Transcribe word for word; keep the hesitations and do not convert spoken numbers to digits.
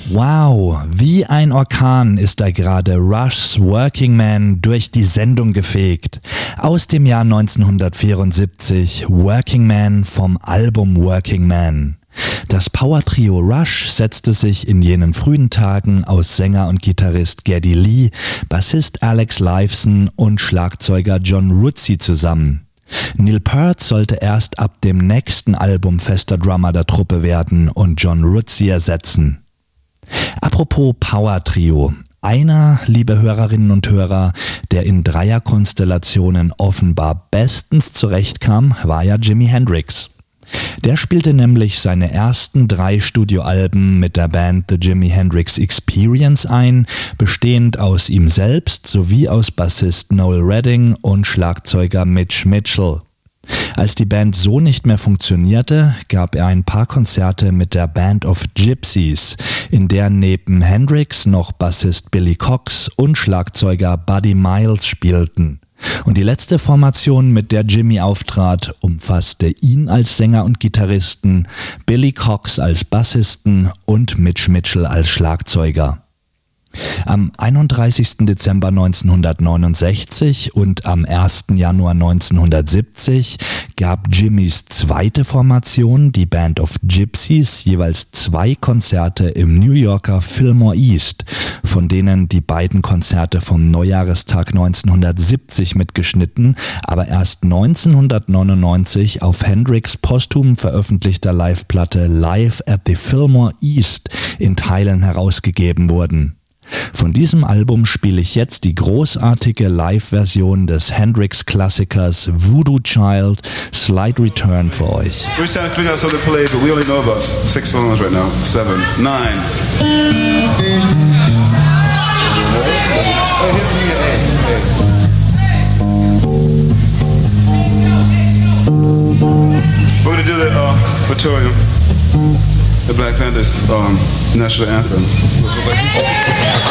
Wow, wie ein Orkan ist da gerade Rush's Working Man durch die Sendung gefegt. Aus dem Jahr neunzehnhundertvierundsiebzig, Working Man vom Album Working Man. Das Power-Trio Rush setzte sich in jenen frühen Tagen aus Sänger und Gitarrist Geddy Lee, Bassist Alex Lifeson und Schlagzeuger John Rutsey zusammen. Neil Peart sollte erst ab dem nächsten Album fester Drummer der Truppe werden und John Rutsey ersetzen. Apropos Power-Trio. Einer, liebe Hörerinnen und Hörer, der in Dreierkonstellationen offenbar bestens zurechtkam, war ja Jimi Hendrix. Der spielte nämlich seine ersten drei Studioalben mit der Band The Jimi Hendrix Experience ein, bestehend aus ihm selbst sowie aus Bassist Noel Redding und Schlagzeuger Mitch Mitchell. Als die Band so nicht mehr funktionierte, gab er ein paar Konzerte mit der Band of Gypsies, in der neben Hendrix noch Bassist Billy Cox und Schlagzeuger Buddy Miles spielten. Und die letzte Formation, mit der Jimmy auftrat, umfasste ihn als Sänger und Gitarristen, Billy Cox als Bassisten und Mitch Mitchell als Schlagzeuger. Am einunddreißigsten Dezember neunzehnhundertneunundsechzig und am ersten Januar neunzehnhundertsiebzig gab Jimmys zweite Formation, die Band of Gypsies, jeweils zwei Konzerte im New Yorker Fillmore East, von denen die beiden Konzerte vom Neujahrestag neunzehnhundertsiebzig mitgeschnitten, aber erst neunzehnhundertneunundneunzig auf Hendrix posthum veröffentlichter Liveplatte Live at the Fillmore East in Teilen herausgegeben wurden. Von diesem Album spiele ich jetzt die großartige Live-Version des Hendrix-Klassikers Voodoo Child Slight Return für euch. We're trying to figure out something to play, but we only know about six songs right now. Seven, nine. We're gonna do the uh, Victorium, the Black Panthers um, national anthem.